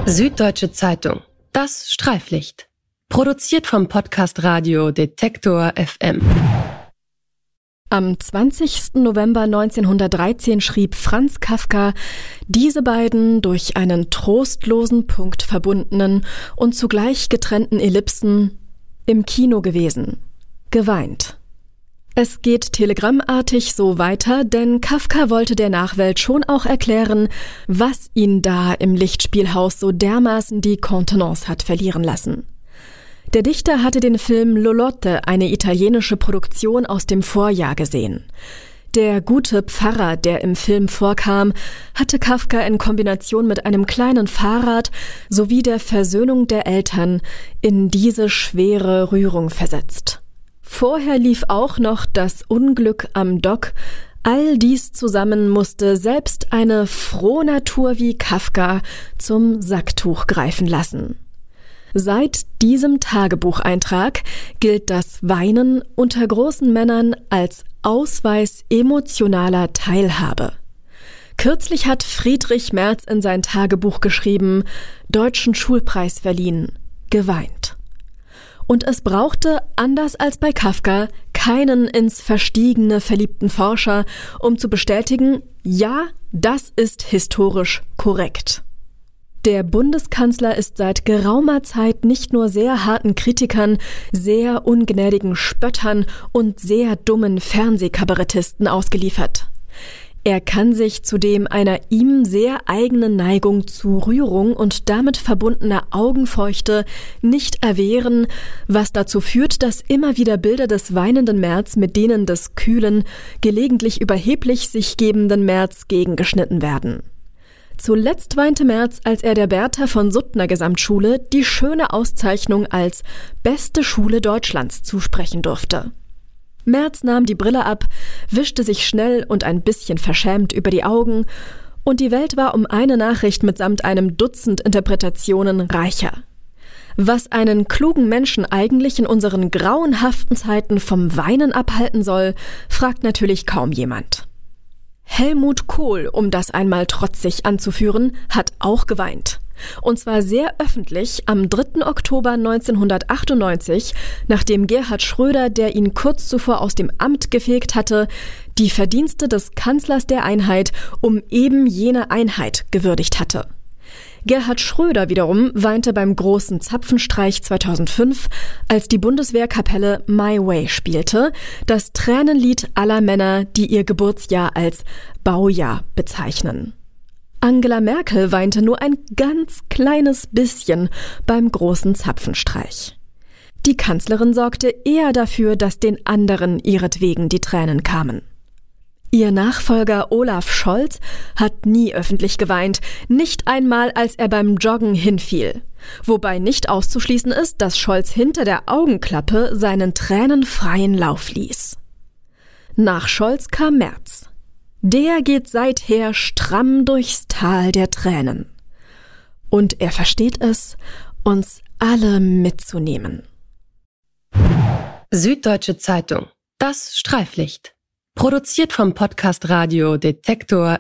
Süddeutsche Zeitung. Das Streiflicht. Produziert vom Podcast Radio Detektor FM. Am 20. November 1913 schrieb Franz Kafka diese beiden durch einen trostlosen Punkt verbundenen und zugleich getrennten Ellipsen: im Kino gewesen, geweint. Es geht telegrammartig so weiter, denn Kafka wollte der Nachwelt schon auch erklären, was ihn da im Lichtspielhaus so dermaßen die Kontenance hat verlieren lassen. Der Dichter hatte den Film Lolotte, eine italienische Produktion aus dem Vorjahr, gesehen. Der gute Pfarrer, der im Film vorkam, hatte Kafka in Kombination mit einem kleinen Fahrrad sowie der Versöhnung der Eltern in diese schwere Rührung versetzt. Vorher lief auch noch das Unglück am Dock. All dies zusammen musste selbst eine Frohnatur wie Kafka zum Sacktuch greifen lassen. Seit diesem Tagebucheintrag gilt das Weinen unter großen Männern als Ausweis emotionaler Teilhabe. Kürzlich hat Friedrich Merz in sein Tagebuch geschrieben: Deutschen Schulpreis verliehen, geweint. Und es brauchte, anders als bei Kafka, keinen ins Verstiegene verliebten Forscher, um zu bestätigen, ja, das ist historisch korrekt. Der Bundeskanzler ist seit geraumer Zeit nicht nur sehr harten Kritikern, sehr ungnädigen Spöttern und sehr dummen Fernsehkabarettisten ausgeliefert. Er kann sich zudem einer ihm sehr eigenen Neigung zu Rührung und damit verbundener Augenfeuchte nicht erwehren, was dazu führt, dass immer wieder Bilder des weinenden Merz mit denen des kühlen, gelegentlich überheblich sich gebenden Merz gegengeschnitten werden. Zuletzt weinte Merz, als er der Bertha von Suttner Gesamtschule die schöne Auszeichnung als beste Schule Deutschlands zusprechen durfte. Merz nahm die Brille ab, wischte sich schnell und ein bisschen verschämt über die Augen, und die Welt war um eine Nachricht mitsamt einem Dutzend Interpretationen reicher. Was einen klugen Menschen eigentlich in unseren grauenhaften Zeiten vom Weinen abhalten soll, fragt natürlich kaum jemand. Helmut Kohl, um das einmal trotzig anzuführen, hat auch geweint. Und zwar sehr öffentlich am 3. Oktober 1998, nachdem Gerhard Schröder, der ihn kurz zuvor aus dem Amt gefegt hatte, die Verdienste des Kanzlers der Einheit um eben jene Einheit gewürdigt hatte. Gerhard Schröder wiederum weinte beim großen Zapfenstreich 2005, als die Bundeswehrkapelle My Way spielte, das Tränenlied aller Männer, die ihr Geburtsjahr als Baujahr bezeichnen. Angela Merkel weinte nur ein ganz kleines bisschen beim großen Zapfenstreich. Die Kanzlerin sorgte eher dafür, dass den anderen ihretwegen die Tränen kamen. Ihr Nachfolger Olaf Scholz hat nie öffentlich geweint, nicht einmal als er beim Joggen hinfiel. Wobei nicht auszuschließen ist, dass Scholz hinter der Augenklappe seinen Tränen freien Lauf ließ. Nach Scholz kam Merz. Der geht seither stramm durchs Tal der Tränen. Und er versteht es, uns alle mitzunehmen. Süddeutsche Zeitung. Das Streiflicht. Produziert vom Podcast Radio Detektor